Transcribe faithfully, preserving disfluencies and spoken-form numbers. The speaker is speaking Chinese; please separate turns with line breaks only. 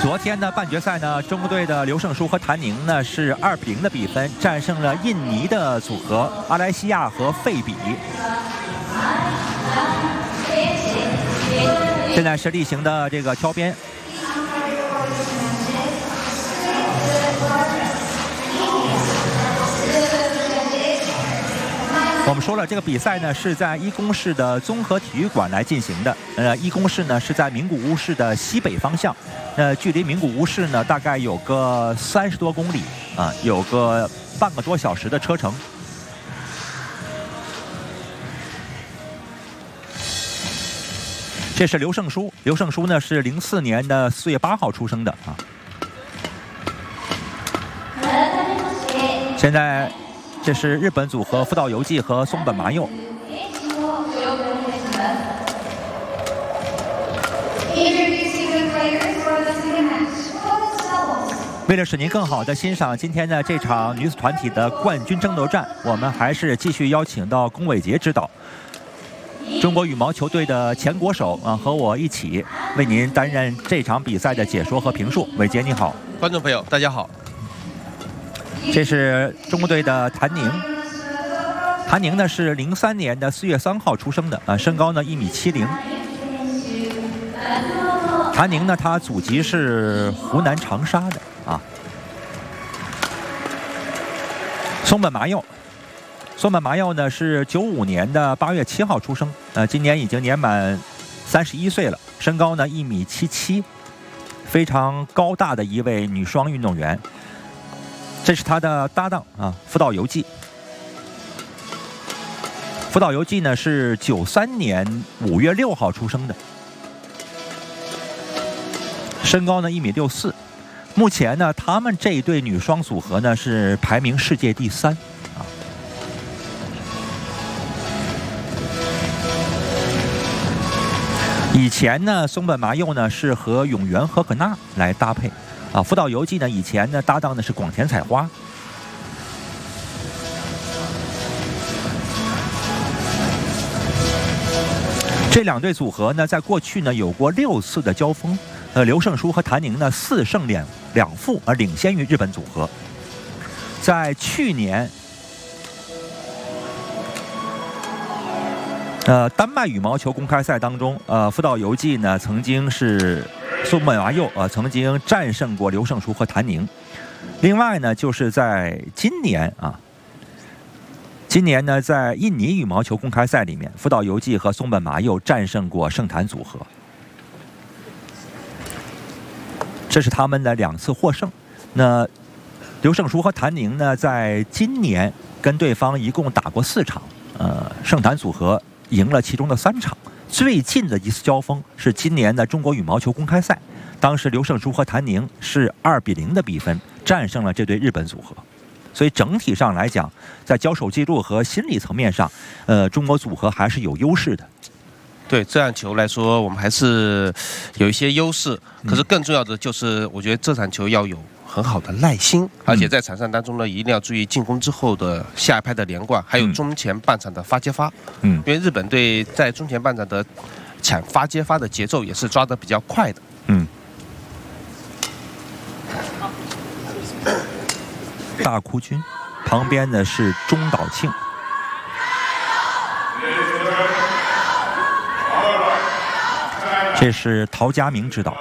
昨天的半决赛呢，中国队的刘胜书和谭宁呢是二比零的比分战胜了印尼的组合阿莱西亚和费比。现在是例行的这个挑边。我们说了，这个比赛呢是在一公室的综合体育馆来进行的。呃，一公室呢是在名古屋市的西北方向，呃，距离名古屋市呢大概有个三十多公里啊，有个半个多小时的车程。这是刘胜书，刘胜书呢是零四年的四月八号出生的啊。现在。这是日本组合福岛由纪和松本麻佑。为了使您更好的欣赏今天的这场女子团体的冠军争夺战，我们还是继续邀请到龚伟杰指导，中国羽毛球队的前国手啊，和我一起为您担任这场比赛的解说和评述。伟杰你好，
观众朋友大家好。
这是中国队的谭宁，谭宁呢是零三年的四月三号出生的啊，身高呢一米七零。谭宁呢，他祖籍是湖南长沙的啊。松本麻佑，松本麻佑呢是九五年的八月七号出生，呃，今年已经年满三十一岁了，身高呢一米七七，非常高大的一位女双运动员。这是他的搭档啊，福岛由纪。福岛由纪呢是九三年五月六号出生的，身高呢一米六四。目前呢，他们这一对女双组合呢是排名世界第三啊。以前呢，松本麻佑呢是和永原和可娜来搭配。啊，福岛由纪呢，以前呢搭档的是广田彩花。这两对组合呢，在过去呢有过六次的交锋，呃，刘胜书和谭宁呢四胜两两负，而领先于日本组合。在去年，呃，丹麦羽毛球公开赛当中，呃，福岛由纪呢曾经是。松本麻佑啊，曾经战胜过刘胜书和谭宁。另外呢，就是在今年啊，今年呢，在印尼羽毛球公开赛里面，福岛由纪和松本麻佑战胜过圣坛组合，这是他们的两次获胜。那刘胜书和谭宁呢，在今年跟对方一共打过四场，呃，圣坛组合赢了其中的三场。最近的一次交锋是今年的中国羽毛球公开赛，当时刘胜书和谭宁是二比零的比分战胜了这对日本组合，所以整体上来讲，在交手记录和心理层面上，呃，中国组合还是有优势的。
对这场球来说，我们还是有一些优势，可是更重要的就是，我觉得这场球要有很好的耐心，而且在场上当中呢，一定要注意进攻之后的下一拍的连贯，还有中前半场的发接发。嗯，因为日本队在中前半场的抢发接发的节奏也是抓得比较快的。嗯。
大哭军旁边的是中岛庆。这是陶家明指导。